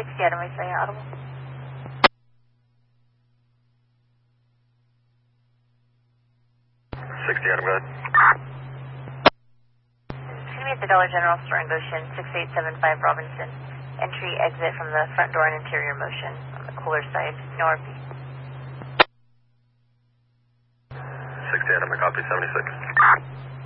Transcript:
60 Adam, I say audible. 60 Adam, go ahead. It's going to be at the Dollar General store in Goshen, 6875 Robinson. Entry, exit from the front door and interior motion on the cooler side. No RP. 60 Adam, I copy 76.